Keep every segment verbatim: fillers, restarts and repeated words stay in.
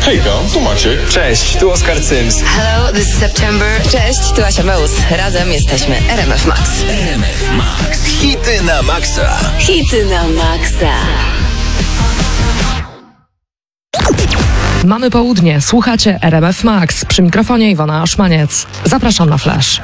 Hejka, tu Maciek. Cześć, tu Oskar Cyms. Hello, this is September. Cześć, tu Asia Meus. Razem jesteśmy R M F Max. R M F Max. Hity na maksa. Hity na maksa. Mamy południe, słuchacie R M F Max. Przy mikrofonie Iwona Aszmaniec. Zapraszam na flash.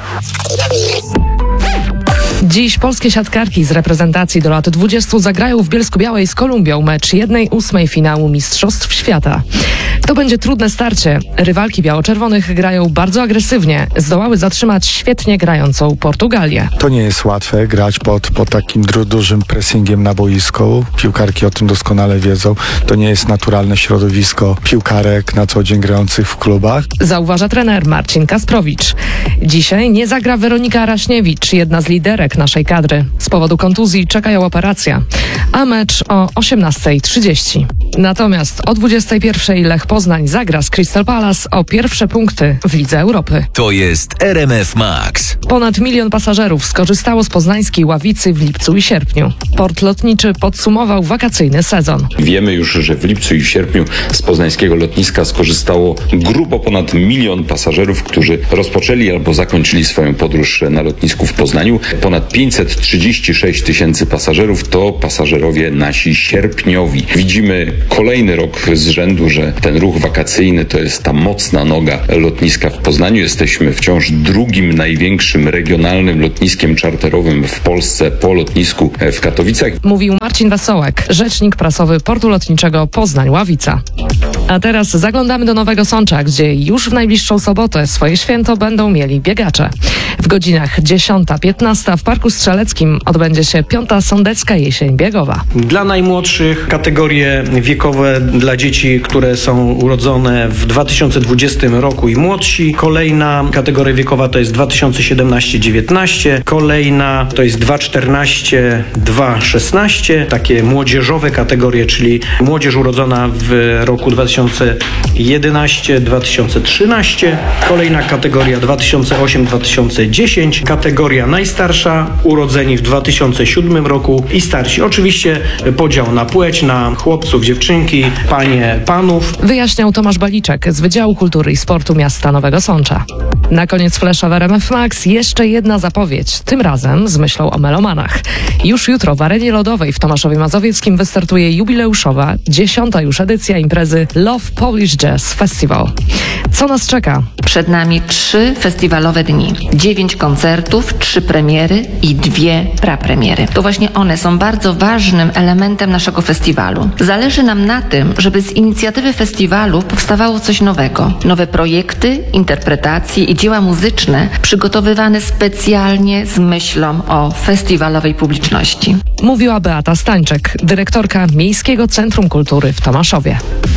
Dziś polskie siatkarki z reprezentacji do lat dwudziestu zagrają w Bielsku-Białej z Kolumbią mecz jednej ósmej finału Mistrzostw Świata. To będzie trudne starcie. Rywalki biało-czerwonych grają bardzo agresywnie. Zdołały zatrzymać świetnie grającą Portugalię. To nie jest łatwe grać pod, pod takim du- dużym pressingiem na boisku. Piłkarki o tym doskonale wiedzą. To nie jest naturalne środowisko piłkarek na co dzień grających w klubach. Zauważa trener Marcin Kasprowicz. Dzisiaj nie zagra Weronika Araśniewicz, jedna z liderek naszej kadry. Z powodu kontuzji czeka ją operacja. A mecz o osiemnasta trzydzieści. Natomiast o dwudziestej pierwszej Lech Poznań zagra z Crystal Palace o pierwsze punkty w Lidze Europy. To jest R M F Max. Ponad milion pasażerów skorzystało z poznańskiej Ławicy w lipcu i sierpniu. Port lotniczy podsumował wakacyjny sezon. Wiemy już, że w lipcu i sierpniu z poznańskiego lotniska skorzystało grubo ponad milion pasażerów, którzy rozpoczęli albo zakończyli swoją podróż na lotnisku w Poznaniu. Ponad pięćset trzydzieści sześć tysięcy pasażerów to pasażerowie nasi sierpniowi. Widzimy kolejny rok z rzędu, że ten ruch wakacyjny to jest ta mocna noga lotniska w Poznaniu. Jesteśmy wciąż drugim największym regionalnym lotniskiem czarterowym w Polsce po lotnisku w Katowicach. Mówił Marcin Wesołek, rzecznik prasowy Portu Lotniczego Poznań-Ławica. A teraz zaglądamy do Nowego Sącza, gdzie już w najbliższą sobotę swoje święto będą mieli biegacze. W godzinach dziesiąta piętnasta w Parku Strzeleckim odbędzie się piąta Sądecka Jesień Biegowa. Dla najmłodszych kategorie wiekowe dla dzieci, które są urodzone w dwa tysiące dwudziestym roku i młodsi. Kolejna kategoria wiekowa to jest dwa tysiące siedemnaście dziewiętnaście. Kolejna to jest dwa tysiące czternaście dwa tysiące szesnaście. Takie młodzieżowe kategorie, czyli młodzież urodzona w roku dwa tysiące jedenaście dwa tysiące trzynaście. Kolejna kategoria dwa tysiące osiem dwa tysiące dziesięć. Kategoria najstarsza, urodzeni w dwa tysiące siódmym roku i starsi. Oczywiście podział na płeć, na chłopców, dziewczynki, panie, panów. Wyjaśniał Tomasz Baliczek z Wydziału Kultury i Sportu Miasta Nowego Sącza. Na koniec flesza w R M F Max jeszcze jedna zapowiedź, tym razem z myślą o melomanach. Już jutro w Arenie Lodowej w Tomaszowie Mazowieckim wystartuje jubileuszowa, dziesiąta już edycja imprezy Love Polish Jazz Festival. Co nas czeka? Przed nami trzy festiwalowe dni, dziewięć koncertów, trzy premiery i dwie prapremiery. To właśnie one są bardzo ważnym elementem naszego festiwalu. Zależy nam na tym, żeby z inicjatywy festiwalu powstawało coś nowego. Nowe projekty, interpretacje i dzieła muzyczne przygotowywane specjalnie z myślą o festiwalowej publiczności. Mówiła Beata Stańczek, dyrektorka Miejskiego Centrum Kultury w Tomaszowie.